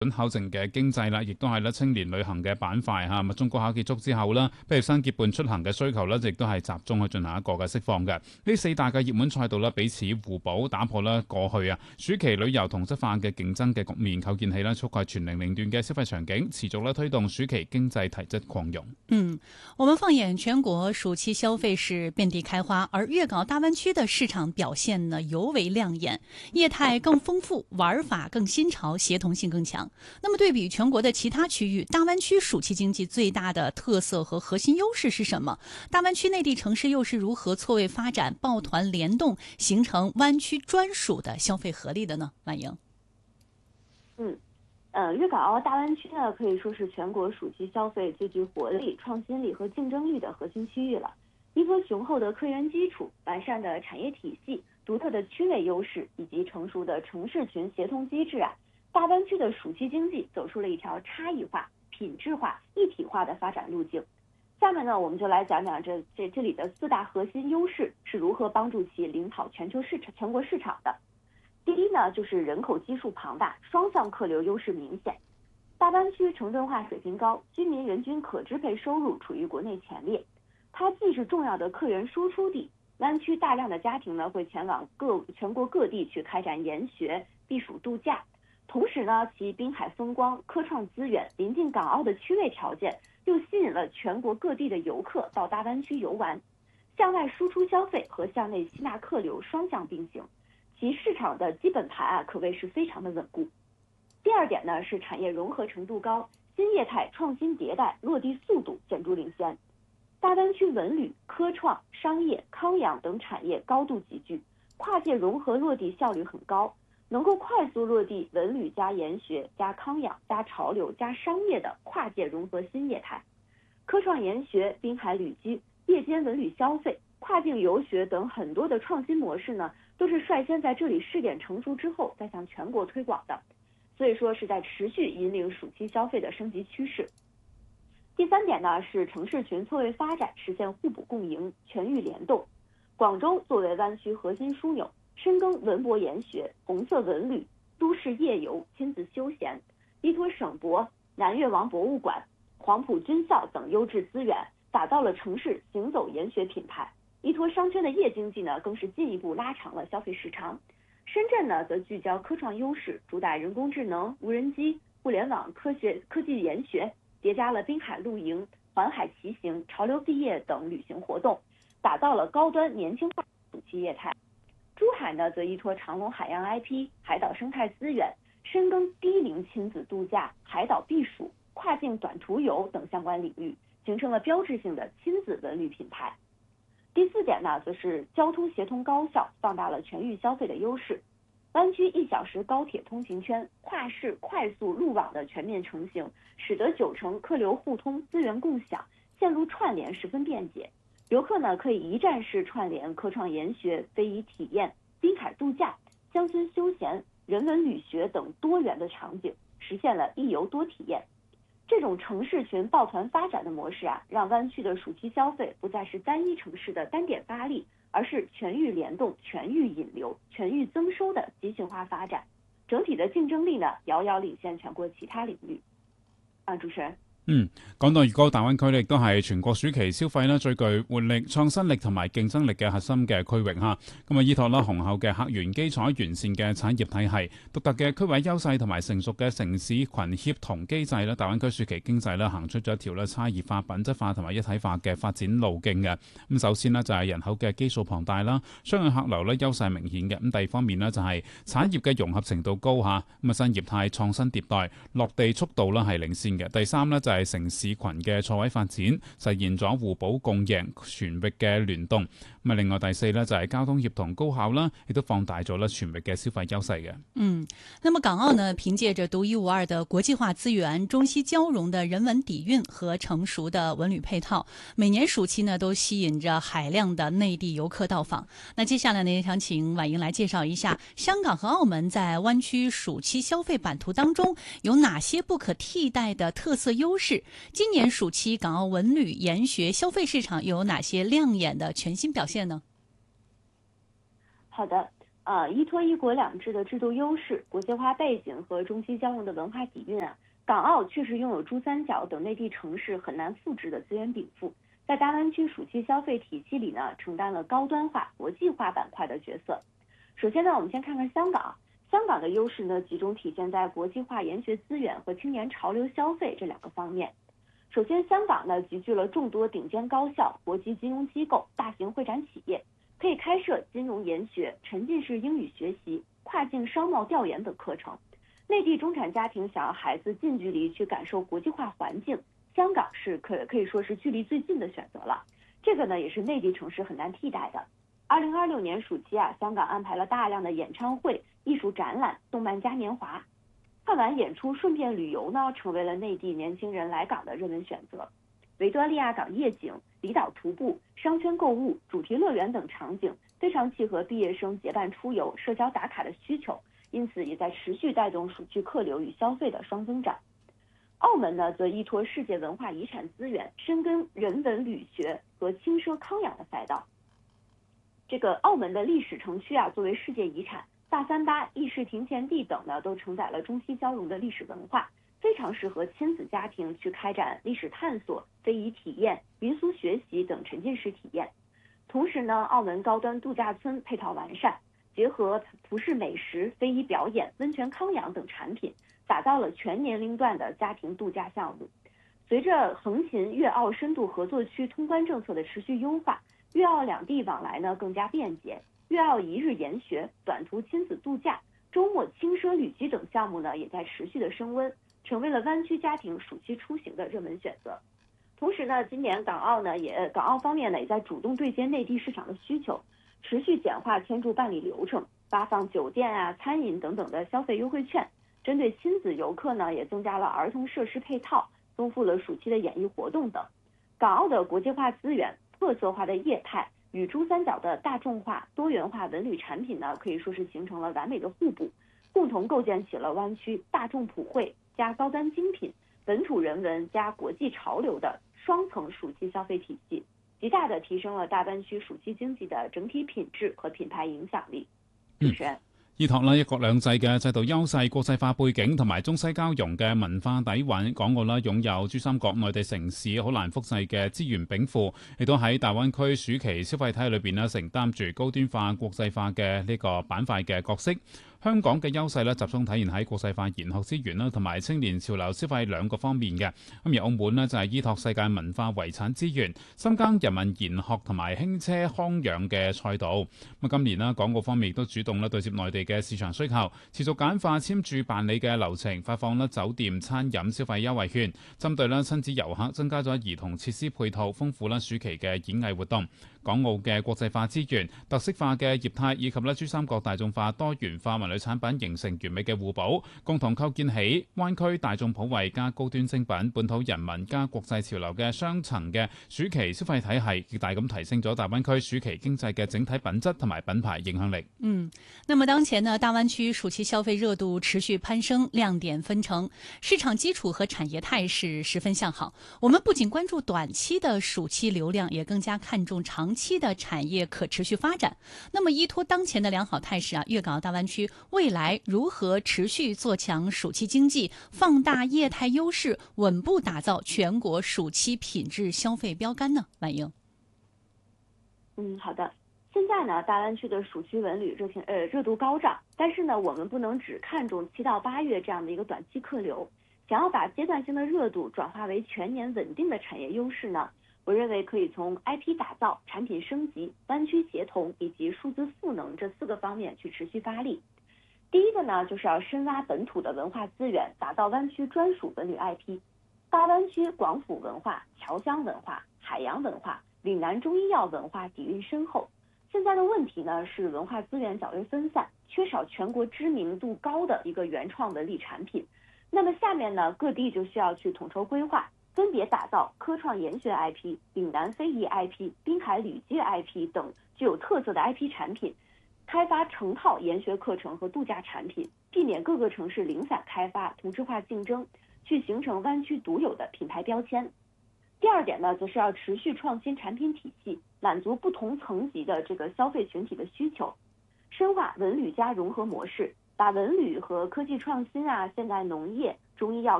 本考證嘅經濟啦，亦都係咧青年旅行嘅板塊嚇。咁中國考結束之後啦，畢業生結伴出行嘅需求咧，亦都係集中去進行一個嘅釋放嘅。呢四大嘅熱門賽道咧，彼此互補，打破咧過去暑期旅遊同質化嘅競爭嘅局面，構建起咧覆蓋全年齡段嘅消費場景，持續咧推動暑期經濟體質擴容。 我們放眼全國，暑期消費是遍地開花，而粵港澳大灣區的市場表現呢尤為亮眼，業態更豐富，玩法更新潮，協同性更強。那麼對比全國的其他區域，大灣區暑期經濟最大的特色和核心優勢是什麼？大灣區內地城市又是如何錯位發展、抱團聯動，形成灣區專屬的消費合力的呢？婉瑩。 粵港澳大灣區呢，可以說是全國暑期消費最具活力、創新力和競爭力的核心區域了。依托雄厚的客源基礎、完善的產業體系、獨特的區位優勢以及成熟的城市群協同機制大灣區的暑期經濟走出了一條差異化、品質化、一體化的發展路徑。下面呢，我們就來講講這裡的四大核心優勢是如何幫助其領跑全國市場的。第一呢，就是人口基數龐大，雙向客流優勢明顯。大灣區城鎮化水平高，居民人均可支配收入處於國內前列。它既是重要的客源輸出地，灣區大量的家庭呢會前往全國各地去開展研學、避暑度假。同時呢，其濱海風光、科創資源、臨近港澳的區位條件，又吸引了全國各地的遊客到大灣區遊玩。向外輸出消費和向內吸納客流雙向並行。其市場的基本盤可謂是非常的穩固。第二點呢，是產業融合程度高，新業態創新迭代落地速度顯著領先。大灣區文旅、科創、商業、康養等產業高度集聚，跨界融合落地效率很高，能夠快速落地文旅加研學加康養加潮流加商業的跨界融合新業態。科創研學、濱海旅居、夜間文旅消費、跨境遊學等很多的創新模式呢，都是率先在這裡試點成熟之後再向全國推廣的，所以說是在持續引領暑期消費的升級趨勢。第三點呢，是城市群錯位發展，實現互補共贏、全域聯動。廣州作為灣區核心樞紐，深耕文博研學、紅色文旅、都市夜遊、親子休閒，依托省博、南越王博物館、黃埔軍校等優質資源，打造了城市行走研學品牌。依托商圈的夜經濟呢，更是進一步拉長了消費時長。深圳呢，則聚焦科創優勢，主打人工智能、無人機、互聯網科技研學，疊加了濱海露營、環海騎行、潮流畢業等旅行活動，打造了高端年輕化暑期業態。珠海呢，則依托長隆海洋 IP、海島生態資源，深耕低齡親子度假、海島避暑、跨境短途遊等相關領域，形成了標誌性的親子文旅品牌。第四點呢，則是交通協同高效，放大了全域消費的優勢。灣區1小時高鐵通行圈、跨市快速路網的全面成型，使得9成客流互通、資源共享、線路串聯十分便捷。遊客呢，可以一站式串聯科創研學、非遺體驗、濱海度假、鄉村休閒、人文旅學等多元的場景，實現了一遊多體驗。這種城市群抱團發展的模式讓灣區的暑期消費不再是單一城市的單點發力，而是全域聯動、全域引流、全域增收的集群化發展。整體的競爭力呢，遙遙領先全國其他領域。主持人。 講到粵港澳大灣區亦都係全國暑期消費咧最具活力、創新力同埋競爭力嘅核心嘅區域嚇。咁啊，依託啦雄厚嘅客源基礎、完善嘅產業體系、獨特嘅區位優勢同埋成熟嘅城市群協同機制咧，大灣區暑期經濟咧行出咗一條咧差異化、品質化同埋一體化嘅發展路徑嘅。咁首先呢，就係人口嘅基數龐大啦，商業客流咧優勢明顯嘅。咁第二方面呢，就係產業嘅融合程度高嚇，咁啊新業態創新迭代、落地速度啦係領先嘅。第三呢，就係城市群嘅錯位發展，實現咗互補共贏、全域嘅聯動。咁啊，另外第四呢，就係交通協同高效啦，亦都放大咗啦全域嘅消費優勢嘅。 那麼港澳呢，憑借着獨一無二的國際化資源、中西交融的人文底蘊和成熟的文旅配套，每年暑期呢都吸引着海量的內地遊客到訪。那接下來呢，也想請婉瑩來介紹一下香港和澳門在灣區暑期消費版圖當中有哪些不可替代的特色優勢。今年暑期港澳文旅研學消費市場又有哪些亮眼的全新表現呢？ 好的， 依托一国两制的制度优势、国际化背景和中西交融的文化底蕴啊，港澳确实拥有珠三角等内地城市很难复制的资源禀赋，在大湾区暑期消费体系里呢，承担了高端化、国际化板块的角色。首先呢，我们先看看香港。香港的优势呢，集中体现在国际化研学资源和青年潮流消费这2个方面。首先，香港呢集聚了众多顶尖高校、国际金融机构、大型会展企业，可以开设金融研学、沉浸式英语学习、跨境商贸调研等课程。内地中产家庭想要孩子近距离去感受国际化环境，香港是可以说是距离最近的选择了。这个呢也是内地城市很难替代的。2026年暑期啊，香港安排了大量的演唱会、艺术展览、动漫嘉年华。看完演出顺便旅游呢，成为了内地年轻人来港的热门选择。维多利亚港夜景、离岛徒步、商圈购物、主题乐园等场景非常契合毕业生结伴出游、社交打卡的需求，因此也在持续带动暑期客流与消费的双增长。澳门呢，则依托世界文化遗产资源，深耕人文旅学和轻奢康养的赛道。这个澳门的历史城区啊，作为世界遗产，大三巴、议事亭前地等呢，都承载了中西交融的历史文化，非常适合亲子家庭去开展历史探索、非遗体验、民俗学习等沉浸式体验。同时呢，澳门高端度假村配套完善，结合葡式美食、非遗表演、温泉康养等产品，打造了全年龄段的家庭度假项目。随着横琴粤澳深度合作区通关政策的持续优化，粤澳两地往来呢更加便捷，粤澳一日研学、短途亲子度假、周末轻奢旅居等项目呢也在持续的升温，成为了湾区家庭暑期出行的热门选择。同时呢，今年港澳方面呢也在主动对接内地市场的需求，持续简化签注办理流程，发放酒店啊、餐饮等等的消费优惠券。针对亲子游客呢，也增加了儿童设施配套，丰富了暑期的演艺活动等。港澳的国际化资源、特色化的业态与珠三角的大众化、多元化文旅产品呢，可以说是形成了完美的互补，共同构建起了湾区大众普惠加高端精品、本土人文加国际潮流的双层暑期消费体系，极大的提升了大湾区暑期經濟的整體品質和品牌影響力。主持人。 依託啦一國兩制嘅制度優勢、國際化背景同埋中西交融嘅文化底蘊，港澳啦擁有珠三角內地城市好難複製嘅資源稟賦，亦都喺大灣區暑期消費體裏邊啦承擔住高端化、國際化嘅呢個板塊嘅角色。香港嘅優勢咧，集中體現喺國際化研學資源啦，同埋青年潮流消費2個方面嘅。咁而澳門呢，就係依託世界文化遺產資源，深耕人民研學同埋輕車康養嘅賽道。咁今年啦，港澳方面亦都主動對接內地嘅市場需求，持續簡化簽注辦理嘅流程，發放酒店餐飲消費優惠券，針對親子遊客增加咗兒童設施配套，豐富暑期嘅演藝活動。港澳嘅國際化資源、特色化嘅業態以及珠三角大眾化、多元化文旅產品形成完美嘅互補，共同構建起灣區大眾普惠加高端精品、本土人民加國際潮流嘅雙層嘅暑期消費體系，極大咁提升咗大灣區暑期經濟嘅整體品質同埋品牌影響力。 那麼當前呢，大灣區暑期消費熱度持續攀升，亮點紛呈，市場基礎和產業態勢十分向好。我們不僅關注短期的暑期流量，也更加看重長期的產業可持續發展。那麼依託當前的良好態勢啊，粵港澳大灣區未來如何持續做強暑期經濟，放大業態優勢，穩步打造全國暑期品質消費標杆呢？婉瑩。 好的。现在呢，大湾区的暑期文旅热度高涨，但是呢，我们不能只看重7到8月这样的一个短期客流，想要把阶段性的热度转化为全年稳定的产业优势呢，我认为可以从 IP 打造、产品升级、湾区协同以及数字赋能这4个方面去持续发力。第一个呢，就是要深挖本土的文化资源，打造湾区专属文旅 IP。大湾区广府文化、侨乡文化、海洋文化、岭南中医药文化底蕴深厚。现在的问题呢是文化资源较为分散，缺少全国知名度高的一个原创文旅产品。那么下面呢，各地就需要去统筹规划，分别打造科创研学 IP、岭南非遗 IP、滨海旅街 IP 等具有特色的 IP 产品，开发成套研学课程和度假产品，避免各个城市零散开发、同质化竞争，去形成湾区独有的品牌标签。第二点呢，则是要持续创新产品体系，满足不同层级的这个消费群体的需求。 深化文旅加融合模式，把文旅和科技创新啊、现代农业、中医药